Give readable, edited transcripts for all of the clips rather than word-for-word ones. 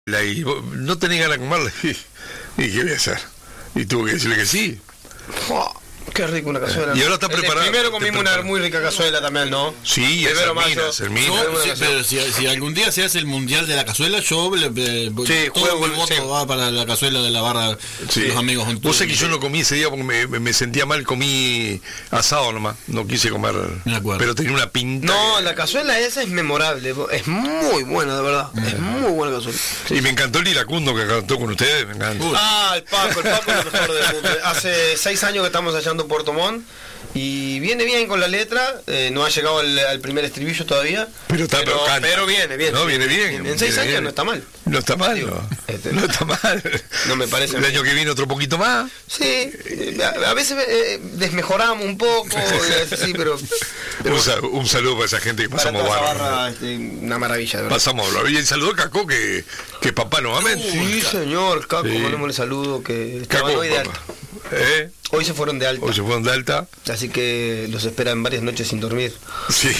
Y no tenés ganas de comerla. ¿Y qué voy a hacer? Y tuve que decirle que sí. Oh, qué rico una cazuela. Y ahora está preparada. Primero comimos una muy rica cazuela también, ¿no? Sí, primero pero si algún día se hace el mundial de la cazuela, yo juego el voto va para la cazuela de la barra de los amigos juntos. Vos sabés que yo no comí ese día porque me sentía mal, comí asado nomás, no quise comer, pero tenía una pinta. No, la cazuela esa es memorable, es muy buena, de verdad, es muy buena cazuela. Y me encantó el iracundo que cantó con ustedes, me encanta. El Paco es lo mejor del mundo. Hace 6 años que estamos hallando Puerto Montt y viene bien con la letra, no ha llegado al primer estribillo todavía, pero viene bien. No, viene bien. En 6 años bien. No está mal. No está mal, no está mal. No me parece. El año que viene otro poquito más. Sí, a veces desmejoramos un poco, sí, pero un saludo para esa gente que pasamos barra. Una maravilla, de verdad. Pasamos barra. Y el saludo a Caco, que es papá nuevamente. Sí, señor, Caco, mandémosle saludo, que estaban hoy de alta. Hoy se fueron de alta. Así que los esperan varias noches sin dormir. Sí,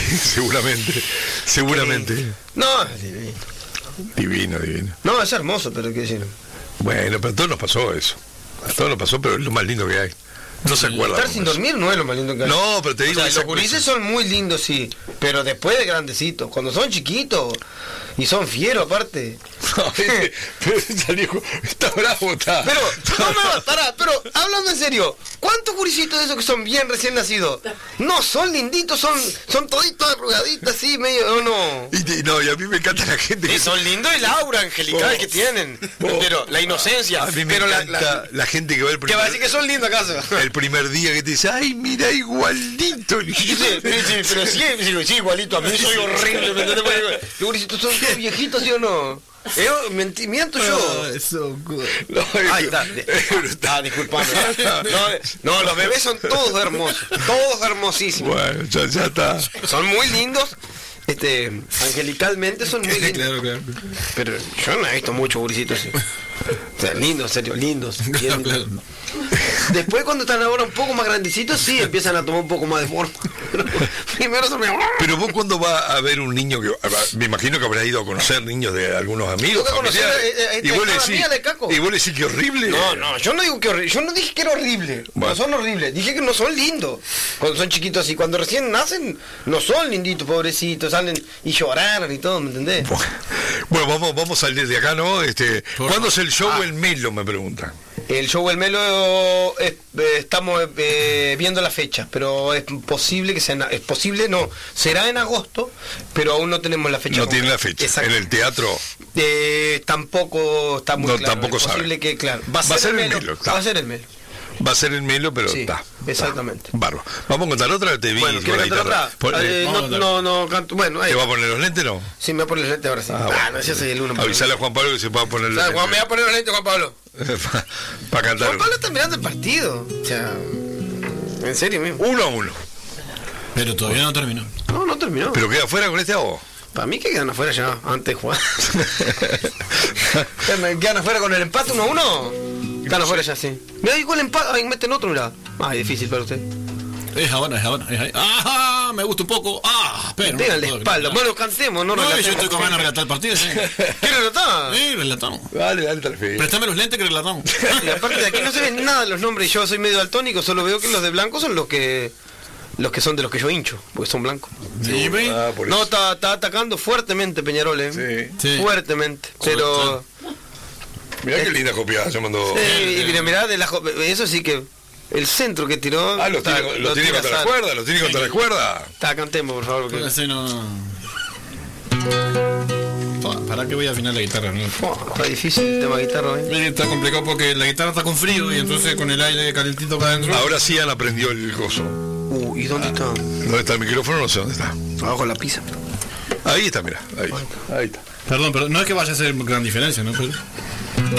seguramente. No, divino. No, es hermoso, pero qué decir. Bueno, pero a todos nos pasó eso. A todos nos pasó, pero es lo más lindo que hay. No se acuerda. Estar sin dormir no es lo más lindo que hay. No, pero te digo, los gurises son muy lindos, sí, pero después de grandecitos, cuando son chiquitos y son fieros aparte. No, pero está bravo, está. Pero, pará, pero hablando en serio, ¿cuántos gurisitos de esos que son bien recién nacidos? No, son linditos, son toditos arrugaditos así, medio, ¿o no? Y a mí me encanta la gente que son lindos, el aura angelical que tienen, pero la inocencia. A mí me encanta la gente que va el primer... Que va a decir que son lindos acaso. El primer día que te dice, ay, mira, igualito. Pero sí, igualito, a mí soy horrible, ¿me entendés? Los gurisitos son viejitos, ¿sí o no? Miento yo. Ahí está. Disculpame. No, los bebés son todos hermosos. Todos hermosísimos. Bueno, ya está. Son muy lindos. Angelicalmente son muy lindos. Claro. Pero yo no he visto muchos gurisitos así. O sea, lindos, en serio, lindos. Claro. Después cuando están ahora un poco más grandecitos, sí, empiezan a tomar un poco más de forma. Primero son... Pero vos cuando vas a ver un niño que... Me imagino que habrás ido a conocer niños de algunos amigos. Y vos le decís que horrible. No, yo no digo que horrible. Yo no dije que era horrible. Bueno. No son horribles. Dije que no son lindos. Cuando son chiquitos así. Cuando recién nacen, no son linditos, pobrecitos. Salen y lloraron y todo, ¿me entendés? Bueno, vamos a salir de acá, ¿no? ¿Cuándo es el show El Melo? Me preguntan. El show El Melo estamos viendo la fecha, pero es posible que sea, será en agosto, pero aún no tenemos la fecha. No tiene la fecha. En el teatro tampoco está muy claro. Tampoco es posible sabe. que, claro, va a ser el Melo. Va a ser el Melo. Va a ser el Melo, pero sí, está. Exactamente. Bárbaro. ¿Vamos a contar otra? Te vi. Bueno, ¿quieres cantar otra? No canto. Bueno, ¿te va a poner los lentes, no? Sí, me va a poner los lentes ahora sí. Bueno. No sé si el uno. Avisale a Juan Pablo que se pueda poner los lentes. Juan, me va a poner los lentes, Juan Pablo. Para cantar. Juan Pablo está mirando el partido. O sea, en serio mismo. 1-1. Pero todavía no terminó. No terminó. ¿Pero queda afuera con este agua? Para mí que quedan afuera ya, antes de jugar. ¿Quedan afuera con el empate 1-1? Están afuera ya, sí. Mira, y con el empate, ay, meten otro, mirá. Ay, difícil para usted. Es Habana. ¡Ah! Me gusta un poco. Pero tengan la espalda. Bueno, cantemos, no relatemos. Yo estoy con ganas de relatar el partido, sí. ¿Quieres relatar? Sí, relatamos. Dale, Tarfí. Préstame los lentes que relatamos. Y aparte de aquí no se ven nada los nombres. Yo soy medio daltónico, solo veo que los de blanco son los que son de los que yo hincho, porque son blancos. Sí, no, está atacando fuertemente Peñarol, Sí. Fuertemente, pero... Mirá qué linda copiada, se mandó... Sí, mirá, eso sí que... El centro que tiró... lo tiene contra la cuerda, lo tiene contra la cuerda. Cantemos, por favor. Porque... no... ¿Para qué voy a afinar la guitarra? ¿No? Está difícil el tema de guitarra, Está complicado porque la guitarra está con frío y entonces con el aire calentito para adentro... Ahora sí han aprendió el gozo. ¿Y dónde está? ¿Dónde está el micrófono? No sé dónde está. Abajo de la pizza. Ahí está, mira. Ahí está. Perdón, pero no es que vaya a hacer gran diferencia, ¿no? Pero...